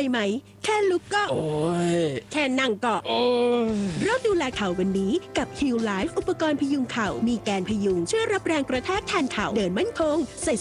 ไหมแค่ลุกก็โอ้ยแค่นั่งก็โอ้ยเริ่มดูแลเข่าวันนี้กับ Heal Life อุปกรณ์พยุงเข่ามีแกนพยุงช่วยรับแรงกระแทกแทนเข่าเดินมั่นคงใส่